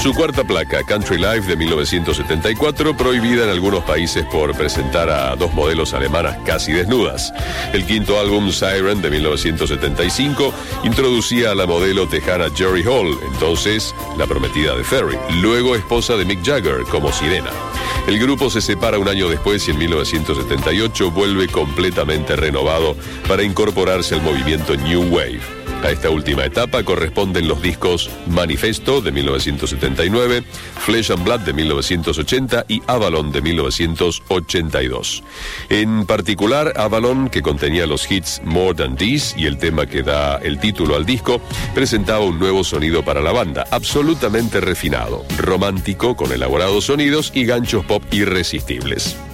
Su cuarta placa, Country Life de 1974, prohibida en algunos países por presentar a dos modelos alemanas casi desnudas. El quinto álbum, Siren de 1975, introducía a la modelo tejana Jerry Hall, entonces la prometida de Ferry, luego esposa de Mick Jagger, como Sirena. El grupo se separa un año después y en 1978 vuelve completamente renovado para incorporarse al movimiento New Wave. A esta última etapa corresponden los discos Manifesto de 1979, Flesh and Blood de 1980 y Avalon de 1982. En particular, Avalon, que contenía los hits More Than This y el tema que da el título al disco, presentaba un nuevo sonido para la banda, absolutamente refinado, romántico, con elaborados sonidos y ganchos pop irresistibles.